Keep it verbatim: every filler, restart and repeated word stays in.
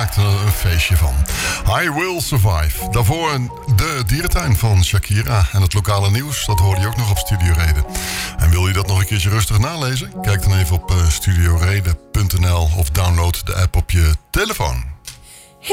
maakte er een feestje van. I Will Survive. Daarvoor de dierentuin van Shakira. En het lokale nieuws, dat hoorde je ook nog op Studio Reden. En wil je dat nog een keertje rustig nalezen? Kijk dan even op studioreden punt n l of download de app op je telefoon.